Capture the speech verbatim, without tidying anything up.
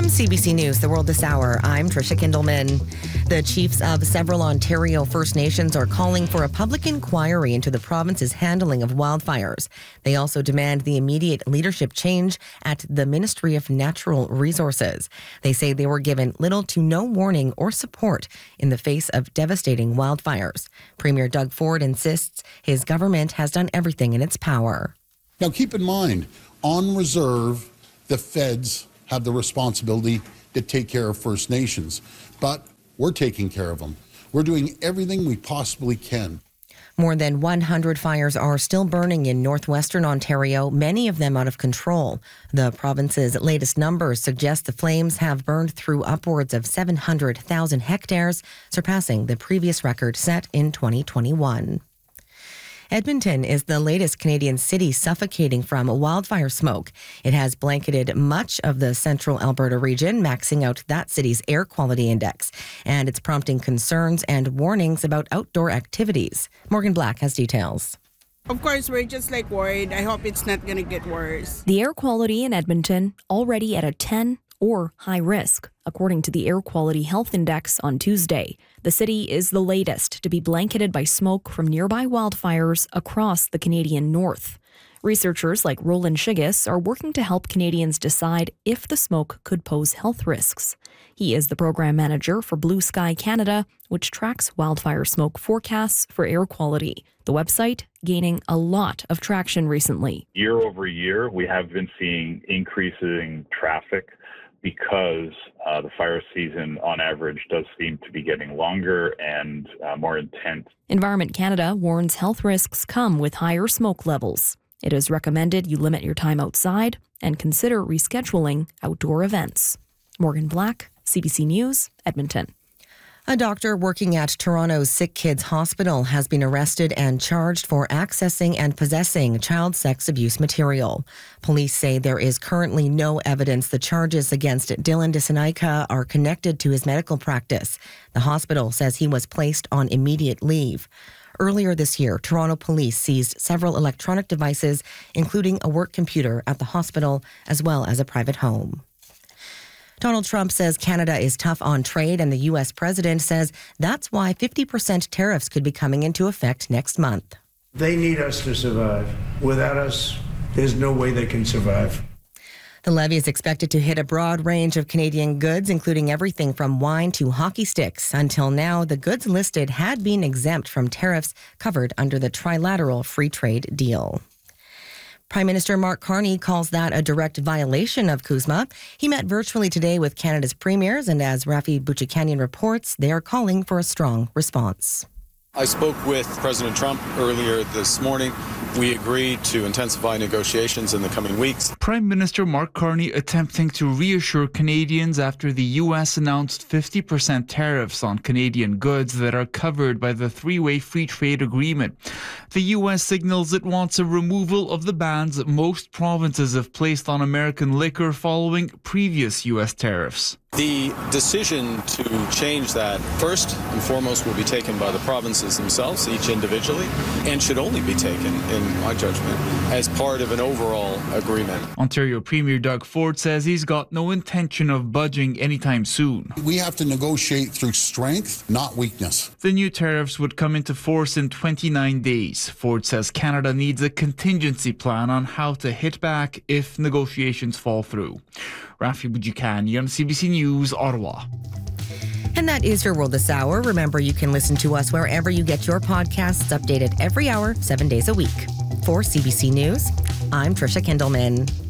From C B C News, The World This Hour, I'm Trisha Kindleman. The chiefs of several Ontario First Nations are calling for a public inquiry into the province's handling of wildfires. They also demand the immediate leadership change at the Ministry of Natural Resources. They say they were given little to no warning or support in the face of devastating wildfires. Premier Doug Ford insists his government has done everything in its power. Now keep in mind, on reserve, the feds have the responsibility to take care of First Nations, but we're taking care of them. We're doing everything we possibly can. More than one hundred fires are still burning in northwestern Ontario, many of them out of control. The province's latest numbers suggest the flames have burned through upwards of seven hundred thousand hectares, surpassing the previous record set in twenty twenty-one. Edmonton is the latest Canadian city suffocating from wildfire smoke. It has blanketed much of the central Alberta region, maxing out that city's air quality index. And it's prompting concerns and warnings about outdoor activities. Morgan Black has details. Of course, we're just like worried. I hope it's not going to get worse. The air quality in Edmonton already at a ten or high risk, according to the Air Quality Health Index on Tuesday. The city is the latest to be blanketed by smoke from nearby wildfires across the Canadian north. Researchers like Roland Shiggis are working to help Canadians decide if the smoke could pose health risks. He is the program manager for Blue Sky Canada, which tracks wildfire smoke forecasts for air quality. The website gaining a lot of traction recently. Year over year, we have been seeing increasing traffic because uh, the fire season on average does seem to be getting longer and uh, more intense. Environment Canada warns health risks come with higher smoke levels. It is recommended you limit your time outside and consider rescheduling outdoor events. Morgan Black, C B C News, Edmonton. A doctor working at Toronto's Sick Kids Hospital has been arrested and charged for accessing and possessing child sex abuse material. Police say there is currently no evidence the charges against Dylan Dissanayake are connected to his medical practice. The hospital says he was placed on immediate leave. Earlier this year, Toronto police seized several electronic devices, including a work computer at the hospital, as well as a private home. Donald Trump says Canada is tough on trade, and the U S president says that's why fifty percent tariffs could be coming into effect next month. They need us to survive. Without us, there's no way they can survive. The levy is expected to hit a broad range of Canadian goods, including everything from wine to hockey sticks. Until now, the goods listed had been exempt from tariffs covered under the trilateral free trade deal. Prime Minister Mark Carney calls that a direct violation of CUSMA. He met virtually today with Canada's premiers, and as Rafi Boudjikanian reports, they are calling for a strong response. I spoke with President Trump earlier this morning. We agreed to intensify negotiations in the coming weeks. Prime Minister Mark Carney attempting to reassure Canadians after the U S announced fifty percent tariffs on Canadian goods that are covered by the three-way free trade agreement. The U S signals it wants a removal of the bans most provinces have placed on American liquor following previous U S tariffs. The decision to change that, first and foremost, will be taken by the provinces themselves, each individually, and should only be taken, in my judgment, as part of an overall agreement. Ontario Premier Doug Ford says he's got no intention of budging anytime soon. We have to negotiate through strength, not weakness. The new tariffs would come into force in twenty-nine days. Ford says Canada needs a contingency plan on how to hit back if negotiations fall through. Rafi Boudjikanian on C B C News, Ottawa. And that is your World This Hour. Remember, you can listen to us wherever you get your podcasts, updated every hour, seven days a week. For C B C News, I'm Trisha Kindleman.